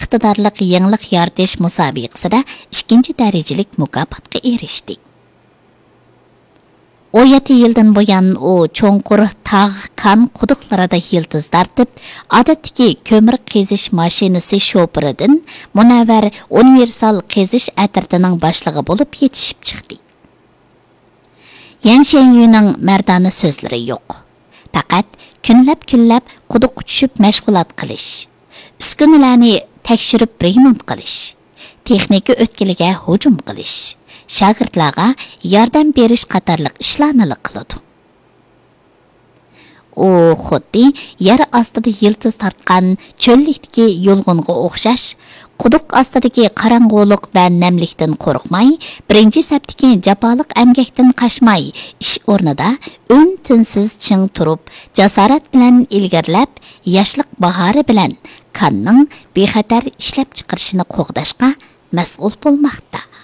iqtidorlik yangilik yaratish musobaqasida 2 darajalik mukofotga erishdi. 17 yildan buyon u cho'nqur tog' kan quduqlarida yildiz tartib, odatdagi ko'mir qazish mashinasi shofiridan munavvar universal qazish atirtining boshlig'i bo'lib yetishib chiqdi. Yan Shenyuning mardona so'zlari yo'q. Faqat kunlab quduq tushib mashg'ulot qilish, uskunalarni tekshirib remont qilish, texnika o'tkiliga hujum qilish, shogirdlarga yordam berish qatorliq ishlarni qiladi. U xuddi yer ostida yildiz tortgan cho'llikdagi yolg'onga o'xshash, quduq ostidagi qorong'ulik va namlikdan qo'rqmay, birinchi saptiki jafoliq amgakdan qashmay, ish o'rnida tinsiz ching turib, jasorat bilan ilgirlab, yoshlik bahori bilan kanning bexatar ishlab chiqarishini qo'g'dashga mas'ul bo'lmoqda.